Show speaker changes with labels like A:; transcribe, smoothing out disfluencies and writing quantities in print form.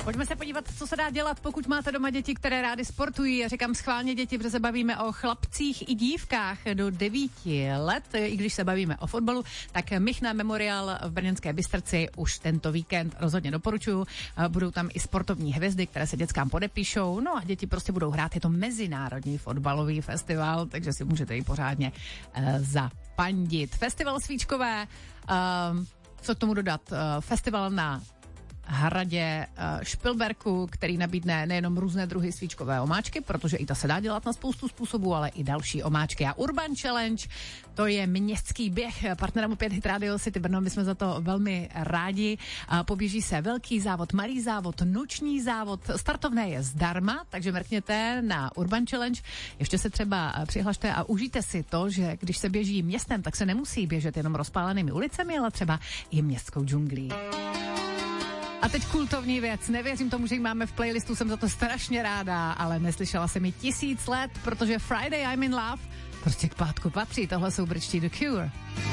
A: Pojďme se podívat, co se dá dělat, pokud máte doma děti, které rády sportují. Já říkám schválně děti, protože se bavíme o chlapcích i dívkách do 9 let. I když se bavíme o fotbalu, tak Michna Memorial v Brněnské Bystrci už tento víkend rozhodně doporučuju. Budou tam i sportovní hvězdy, které se dětskám podepíšou. No a děti prostě budou hrát. Je to mezinárodní fotbalový festival, takže si můžete i pořádně zapandit. Festival svíčkové, co k tomu dodat? Festival na hradě Špilberku, který nabídne nejenom různé druhy svíčkové omáčky, protože i to se dá dělat na spoustu způsobů, ale i další omáčky. A Urban Challenge, to je městský běh. Partnerem opět Hit Radio City Brno, my jsme za to velmi rádi. Poběží se velký závod, malý závod, noční závod. Startovné je zdarma, takže mrkněte na Urban Challenge. Ještě se třeba přihlašte a užijte si to, že když se běží městem, tak se nemusí běžet jenom rozpálenými ulicemi, ale třeba i městskou džunglí. A teď kultovní věc. Nevěřím tomu, že ji máme v playlistu, jsem za to strašně ráda, ale neslyšela jsem ji 1000 let, protože Friday I'm in Love prostě k pátku patří. Tohle jsou britští The Cure.